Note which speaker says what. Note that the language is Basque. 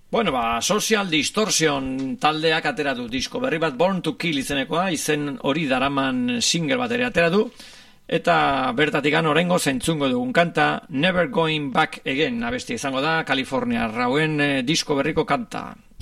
Speaker 1: Bueno, Social Distortion taldeak atera du disko berri bat, Born to Kill izenekoa, izen hori daraman single bat ere atera du, eta bertatikan oraingo zentzungo dugun kanta, Never Going Back Again, abesti izango da, California rauen disko berriko kanta.